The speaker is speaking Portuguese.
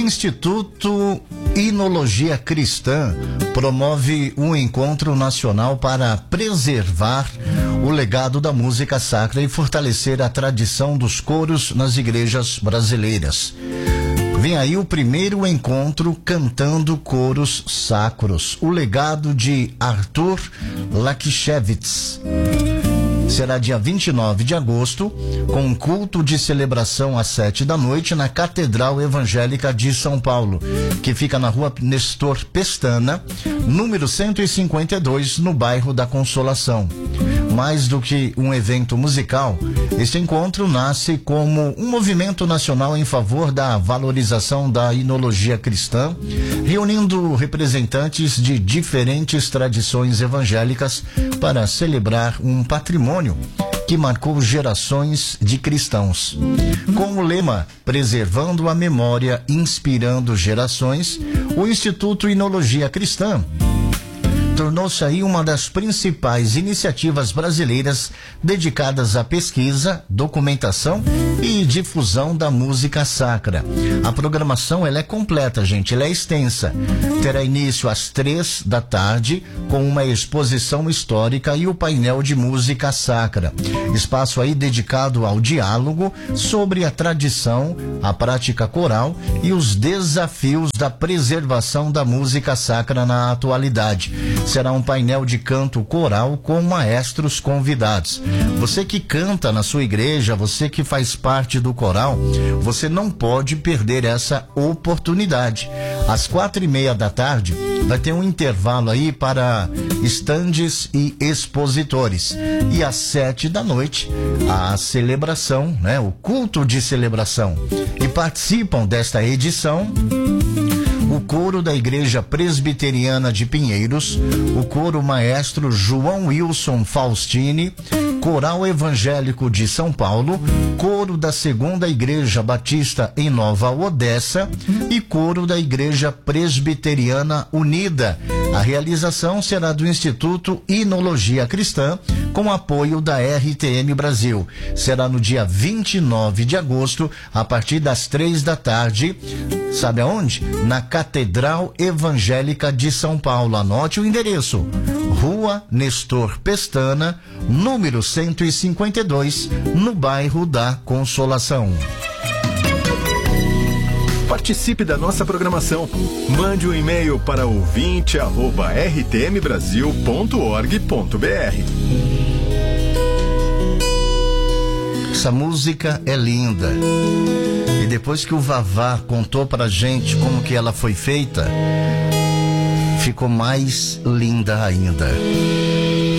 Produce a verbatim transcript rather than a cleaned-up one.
Instituto Inologia Cristã promove um encontro nacional para preservar o legado da música sacra e fortalecer a tradição dos coros nas igrejas brasileiras. Vem aí o primeiro encontro Cantando Coros Sacros, o legado de Arthur Lakshevitz. Será dia vinte e nove de agosto, com um culto de celebração às sete da noite na Catedral Evangélica de São Paulo, que fica na rua Nestor Pestana, número cento e cinquenta e dois, no bairro da Consolação. Mais do que um evento musical, este encontro nasce como um movimento nacional em favor da valorização da inologia cristã, reunindo representantes de diferentes tradições evangélicas para celebrar um patrimônio que marcou gerações de cristãos. Com o lema Preservando a Memória, Inspirando Gerações, o Instituto Inologia Cristã tornou-se aí uma das principais iniciativas brasileiras dedicadas à pesquisa, documentação e difusão da música sacra. A programação ela é completa, gente, ela é extensa. Terá início às três da tarde com uma exposição histórica e o painel de música sacra. Espaço aí dedicado ao diálogo sobre a tradição, a prática coral e os desafios da preservação da música sacra na atualidade. Será um painel de canto coral com maestros convidados. Você que canta na sua igreja, você que faz parte do coral, você não pode perder essa oportunidade. Às quatro e meia da tarde vai ter um intervalo aí para estandes e expositores. E às sete da noite, a celebração, né? O culto de celebração. E participam desta edição o coro da Igreja Presbiteriana de Pinheiros, o coro maestro João Wilson Faustini, Coral Evangélico de São Paulo, coro da Segunda Igreja Batista em Nova Odessa e coro da Igreja Presbiteriana Unida. A realização será do Instituto Inologia Cristã, com apoio da R T M Brasil. Será no dia vinte e nove de agosto, a partir das três da tarde. Sabe aonde? Na Catedral Evangélica de São Paulo. Anote o endereço: Rua Nestor Pestana, número cento e cinquenta e dois, no bairro da Consolação. Participe da nossa programação. Mande um e-mail para ouvinte arroba r t m brasil ponto org ponto b r. Essa música é linda. E depois que o Vavá contou pra gente como que ela foi feita, ficou mais linda ainda.